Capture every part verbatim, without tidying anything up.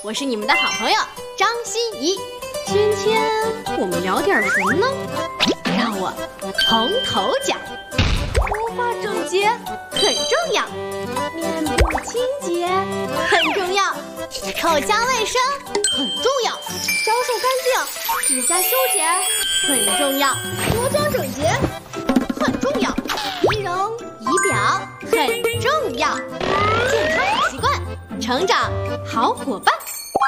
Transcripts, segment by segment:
我是你们的好朋友张欣怡。 今天我们聊点什么呢？ 让我从头讲。头发整洁很重要，面部清洁很重要，口腔卫生很重要，消瘦干净，指甲修剪很重要，着装整洁很重要，仪容仪表很重要，健康好习惯，成长好伙伴。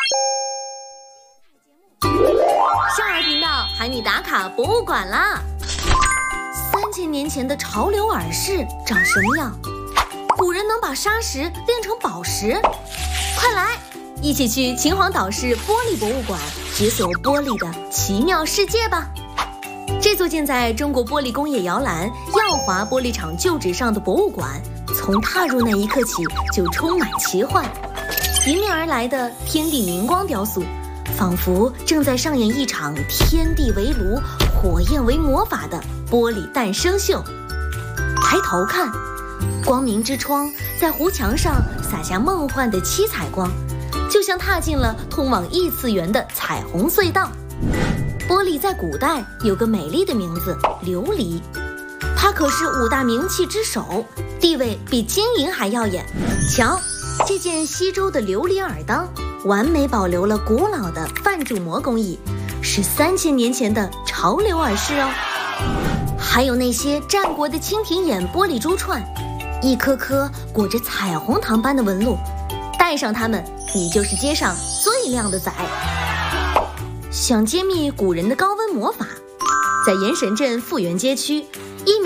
少儿频道喊你打卡博物馆啦！三千年前的潮流耳饰长什么样？古人能把砂石炼成宝石？快来，一起去秦皇岛市玻璃博物馆解锁玻璃的奇妙世界吧！这座建在中国玻璃工业摇篮耀华玻璃厂旧址上的博物馆，从踏入那一刻起就充满奇幻。迎面而来的天地明光雕塑，仿佛正在上演一场天地为炉，火焰为魔法的玻璃诞生秀。抬头看，光明之窗在湖墙上洒下梦幻的七彩光，就像踏进了通往异次元的彩虹隧道。玻璃在古代有个美丽的名字琉璃，它可是五大名器之首，地位比金银还耀眼。瞧，这件西周的琉璃耳当完美保留了古老的泛铸模工艺，是三千年前的潮流耳饰哦。还有那些战国的蜻蜓眼玻璃珠串，一颗颗裹着彩虹糖般的纹路，戴上它们，你就是街上最靓的仔。想揭秘古人的高温魔法，在延神镇富源街区